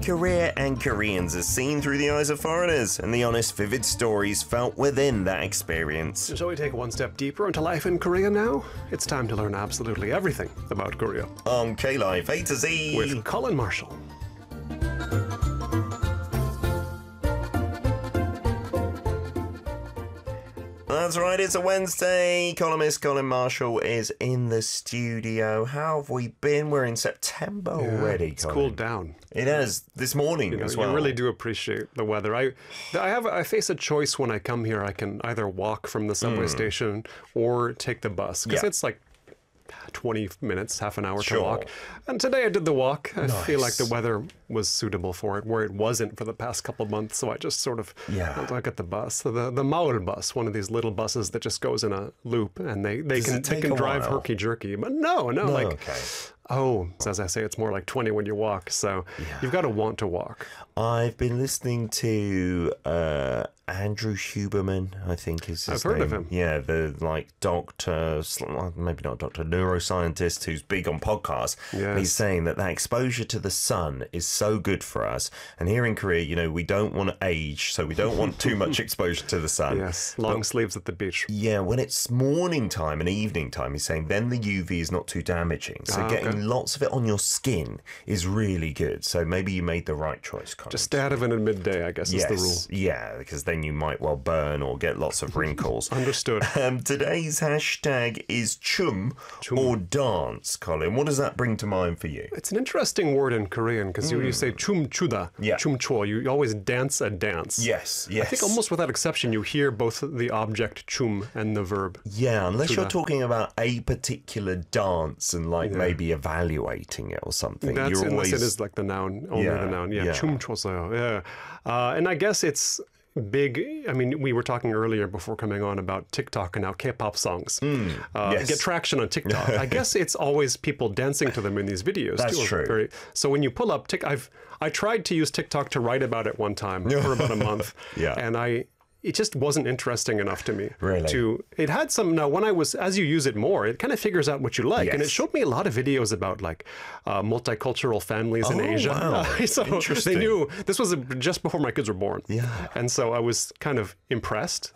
Korea and Koreans are seen through the eyes of foreigners, and the honest, vivid stories felt within that experience. Shall we take one step deeper into life in Korea now? It's time to learn absolutely everything about Korea. On K-Live A to Z. With Colin Marshall. That's right, it's a Wednesday. Columnist Colin Marshall is in the studio. How have we been? We're in September already. It's cooled down. It has this morning as well. You really do appreciate the weather. I face a choice when I come here. I can either walk from the subway station or take the bus because it's like 20 minutes, half an hour to walk. And today I did the walk. I feel like the weather was suitable for it, where it wasn't for the past couple of months. So I just sort of look at the bus, the Maul bus, one of these little buses that just goes in a loop, and they can drive herky jerky. But as I say, it's more like 20 when you walk. So you've got to want to walk. I've been listening to Andrew Huberman, I think is his name. I've heard of him. Yeah, the doctor, maybe not doctor, neuroscientist who's big on podcasts. Yes. He's saying that exposure to the sun is so good for us. And here in Korea, we don't want to age, so we don't want too much exposure to the sun. Yes, long sleeves at the beach. Yeah, when it's morning time and evening time, he's saying then the UV is not too damaging. So getting lots of it on your skin is really good. So maybe you made the right choice, Colin. Just stay out of it at midday, I guess, is the rule. Yeah, because then you might well burn or get lots of wrinkles. Understood. Today's hashtag is chum or dance, Colin. What does that bring to mind for you? It's an interesting word in Korean because you say chum chuda, chum cho. You always dance a dance. Yes. I think almost without exception, you hear both the object chum and the verb. Yeah, unless chuda. You're talking about a particular dance and maybe evaluating it or something. Unless it is like the noun, only the noun. Yeah, chum choseyo. Yeah. And I guess it's big. I mean, we were talking earlier before coming on about TikTok and how K-pop songs get traction on TikTok. I guess it's always people dancing to them in these videos. That's true. So when you pull up I tried to use TikTok to write about it one time for about a month. And it just wasn't interesting enough to me. Really? It had some, now when as you use it more, it kind of figures out what you like. Yes. And it showed me a lot of videos about like multicultural families in Asia. Wow. So interesting. they knew, this was just before my kids were born. Yeah. And so I was kind of impressed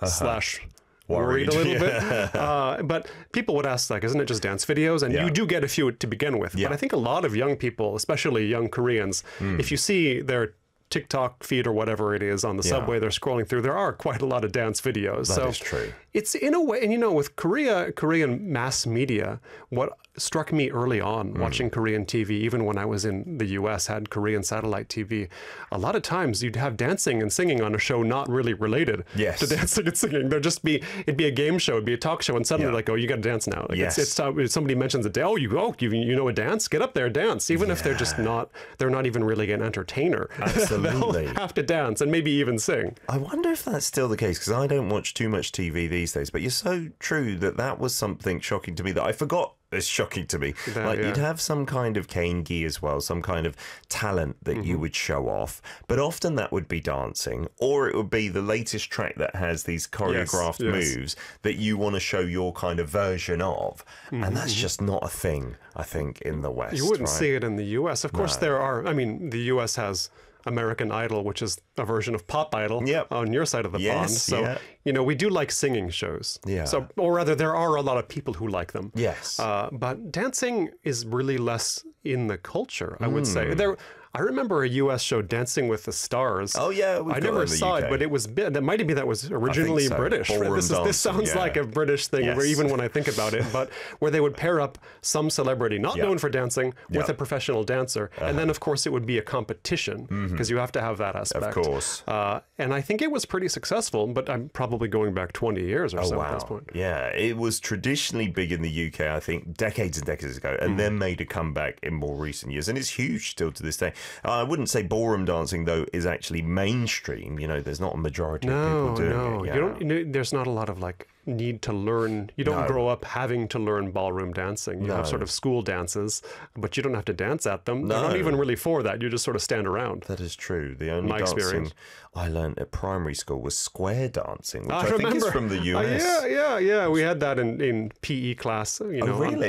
/ worried a little bit. But people would ask, like, isn't it just dance videos? And you do get a few to begin with. But I think a lot of young people, especially young Koreans, if you see their TikTok feed or whatever it is on the subway they're scrolling through, there are quite a lot of dance videos. That is true. It's in a way, and with Korean mass media, what struck me early on watching Korean TV, even when I was in the US, had Korean satellite TV, a lot of times you'd have dancing and singing on a show not really related to dancing and singing. It'd be a game show, it'd be a talk show, and suddenly like, oh, you got to dance now. Like it's somebody mentions a day, you know a dance, get up there, dance, even if they're not even really an entertainer. Absolutely. They'll have to dance and maybe even sing. I wonder if that's still the case, because I don't watch too much TV these days, but you're so true that was something shocking to me that I forgot. It's shocking to me. You'd have some kind of Kaingi as well, some kind of talent that you would show off, but often that would be dancing, or it would be the latest track that has these choreographed moves that you want to show your kind of version of, and that's just not a thing, I think, in the West. You wouldn't see it in the US. Of course, there are. I mean, the US has American Idol, which is a version of Pop Idol on your side of the pond. So, we do like singing shows. So, or rather, there are a lot of people who like them. Yes. But dancing is really less in the culture, I would say. I remember a U.S. show, Dancing with the Stars. Oh, yeah. I never saw it, but it was that might be that was originally British. This sounds like a British thing, where even when I think about it, but where they would pair up some celebrity, not known for dancing, with a professional dancer. And then, of course, it would be a competition, because you have to have that aspect. Of course. And I think it was pretty successful, but I'm probably going back 20 years or so at this point. Yeah, it was traditionally big in the UK, I think, decades and decades ago, and then made a comeback in more recent years. And it's huge still to this day. I wouldn't say ballroom dancing, though, is actually mainstream. There's not a majority of people doing it. No. There's not a lot of need to learn. You don't grow up having to learn ballroom dancing. You have sort of school dances, but you don't have to dance at them. They're not even really for that. You just sort of stand around. That is true. The only dancing I learned at primary school was square dancing, which I think is from the US. Yeah. We had that in PE class. Oh, really?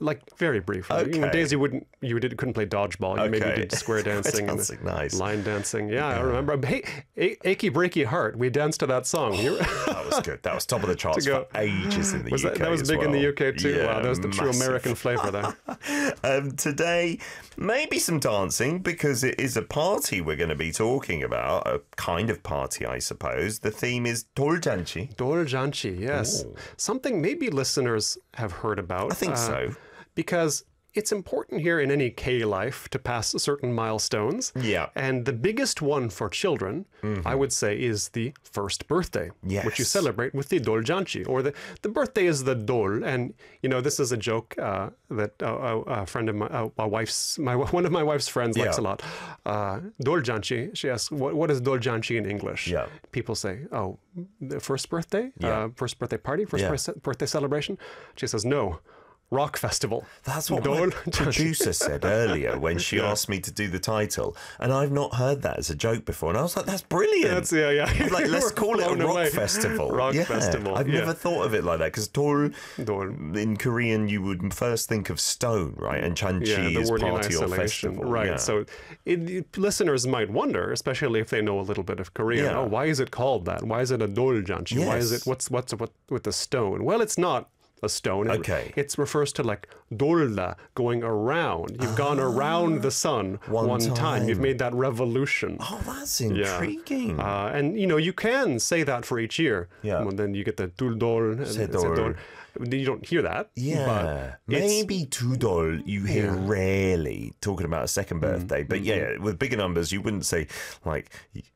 like very briefly. Okay. Days couldn't play dodgeball. You maybe did square dancing and nice. line dancing. Yeah, I remember. Hey, Achy Breaky Heart. We danced to that song. That was good. That was top of the charts for ages in the UK. That was big in the UK too. Yeah, wow, that was the true American flavor there. Today, maybe some dancing because it is a party we're going to be talking about. A kind of party, I suppose. The theme is Doljanchi. Doljanchi, yes. Ooh. Something maybe listeners have heard about. I think so. Because it's important here in any K life to pass certain milestones. Yeah. And the biggest one for children, I would say, is the first birthday, which you celebrate with the Doljanchi, or the birthday is the Dol. And, this is a joke that a friend of one of my wife's friends likes a lot. Doljanchi, she asks, what is Doljanchi in English? Yeah. People say, oh, the first birthday? First birthday party? Birthday celebration? She says, no. Rock festival. That's what my producer said earlier when she asked me to do the title, and I've not heard that as a joke before. And I was like, "That's brilliant!" Like, let's call it a rock festival. Rock festival. I've never thought of it like that because Dol in Korean you would first think of stone, right? And Chanchi is party or festival, right? Yeah. So listeners might wonder, especially if they know a little bit of Korean, oh, why is it called that? Why is it a Doljanchi? Yes. Why is it what's with the stone? Well, it's not a stone. It refers to like dolda, going around. You've gone around the sun one time. You've made that revolution. Oh, that's intriguing. And you can say that for each year. Yeah. And then you get the tuldol and sedol. You don't hear that. Yeah. But maybe tudol you hear rarely talking about a second birthday. But with bigger numbers, you wouldn't say like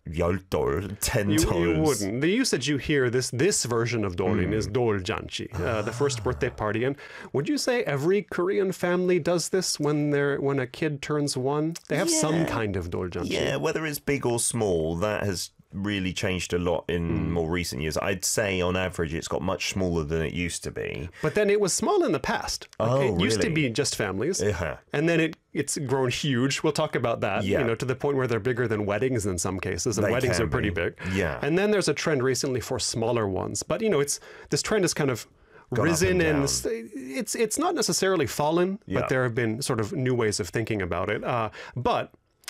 yoltol 10 times. You wouldn't. The usage you hear this version of dolin is doljanchi, the first birthday party. And would you say every Korean family does this when a kid turns 1? They have some kind of doljanchi. Yeah, whether it's big or small, that has really changed a lot in more recent years. I'd say on average it's got much smaller than it used to be. But then it was small in the past. It used to be just families. And then it's grown huge. We'll talk about that, to the point where they're bigger than weddings in some cases, and weddings are pretty big. Yeah. And then there's a trend recently for smaller ones. But this trend has kind of risen and it's not necessarily fallen, but there have been sort of new ways of thinking about it. But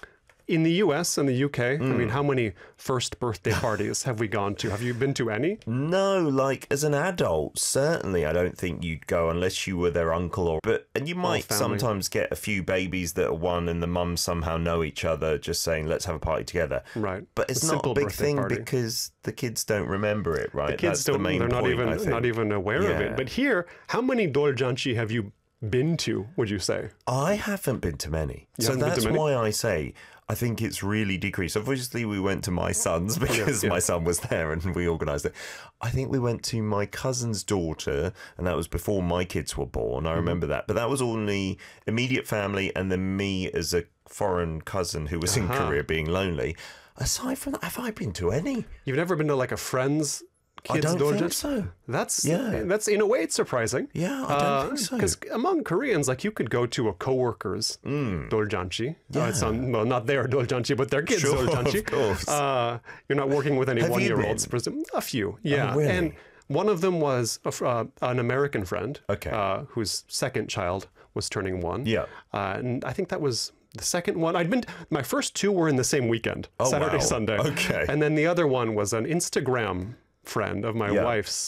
in the US and the UK, I mean, how many first birthday parties have we gone to? Have you been to any? No, like as an adult, certainly I don't think you'd go unless you were their uncle and you might sometimes get a few babies that are 1 and the mums somehow know each other, just saying, let's have a party together. Right. But it's not a big thing because the kids don't remember it, right? The kids That's the main point, they're not even aware of it. But here, how many doljanchi have you been to, would you say? I haven't been to many. So that's why I say I think it's really decreased. Obviously, we went to my son's because my son was there and we organised it. I think we went to my cousin's daughter, and that was before my kids were born. I remember that. But that was only immediate family and then me as a foreign cousin who was in Korea being lonely. Aside from that, have I been to any? You've never been to like a friend's kids' I don't think so. That's in a way it's surprising. Yeah, I don't think so. Because among Koreans, like you could go to a coworker's doljanchi. It's not their doljanchi, but their kids' doljanchi. Of course. You're not working with any 1-year-olds. A few, yeah. Oh, really? And one of them was an American friend, whose second child was turning 1. Yeah. And I think that was the second one. My first 2 were in the same weekend, Saturday, Sunday. Okay. And then the other one was an Instagram friend of my wife's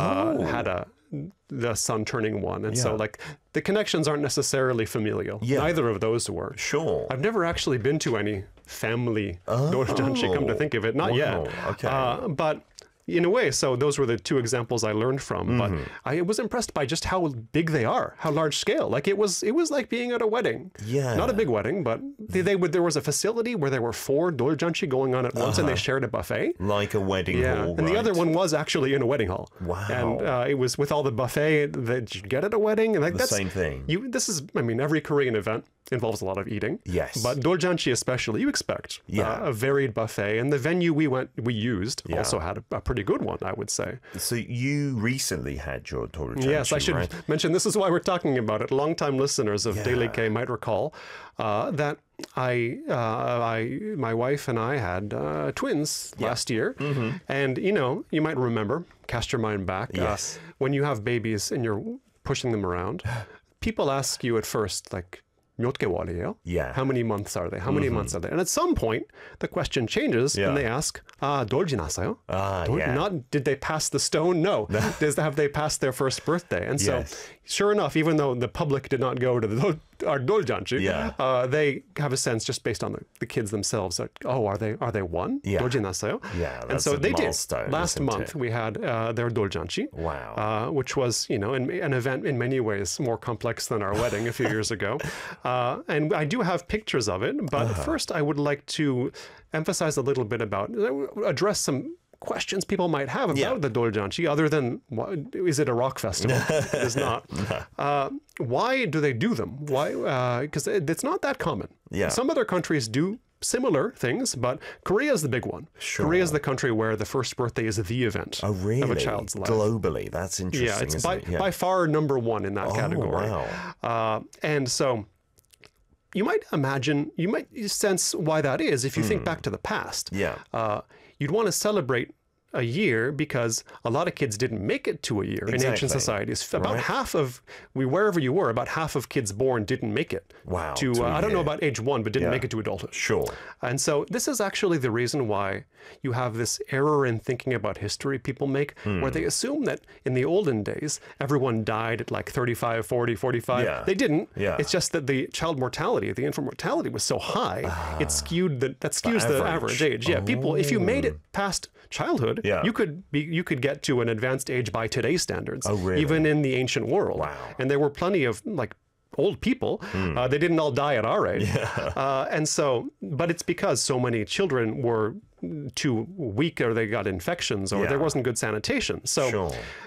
had the son turning 1, and so like the connections aren't necessarily familial. Neither of those were. Sure. I've never actually been to any family doljanchi, come to think of it, not yet. Okay. But in a way, so those were the 2 examples I learned from. But I was impressed by just how big they are, how large scale. Like it was like being at a wedding. Yeah. Not a big wedding, but there was a facility where there were 4 doljanchi going on at once, and they shared a buffet. Like a wedding hall, and the other one was actually in a wedding hall. Wow. And it was with all the buffet that you get at a wedding. And that's same thing. Every Korean event involves a lot of eating. Yes. But doljanchi especially, you expect a varied buffet. And the venue we used also had a pretty good one, I would say. So you recently had your doljanchi, yes, I should mention, this is why we're talking about it. Longtime listeners of Daily K might recall that my wife and I had twins last year. And, you might remember, cast your mind back, when you have babies and you're pushing them around, people ask you at first, like, 몇 개월이에요? Yeah. How many months are they? How many months are they? And at some point, the question changes and they ask, 돌 지났어요? Not, did they pass the stone? No. Have they passed their first birthday? And so, sure enough, even though the public did not go to the 돌잔치, they have a sense just based on the kids themselves that, oh, are they one? Yeah. 돌 지났어요? Yeah, and so they did. milestone, Last month, we had their 돌잔치. Wow. Which was, an event in many ways more complex than our wedding a few years ago. And I do have pictures of it, but first I would like to emphasize a little bit about, address some questions people might have about the 돌잔치, other than, is it a rock festival? It is not. Why do they do them? Why? Because it's not that common. Yeah. Some other countries do similar things, but Korea is the big one. Sure. Korea is the country where the first birthday is the event of a child's life. Globally, that's interesting. Yeah, it's by far number one in that category. Wow. And so you might sense why that is if you think back to the past. Yeah. You'd want to celebrate a year because a lot of kids didn't make it to a year in ancient societies. About half of, wherever you were, about half of kids born didn't make it. Wow. To I don't know about age 1, but didn't make it to adulthood. Sure. And so this is actually the reason why you have this error in thinking about history people make, where they assume that in the olden days, everyone died at like 35, 40, 45. Yeah. They didn't. Yeah. It's just that the child mortality, the infant mortality was so high, it skewed the average age. Yeah, people, if you made it past childhood, you could get to an advanced age by today's standards, even in the ancient world. Wow. And there were plenty of like old people. They didn't all die at our age. And so, but it's because so many children were too weak, or they got infections, or there wasn't good sanitation. So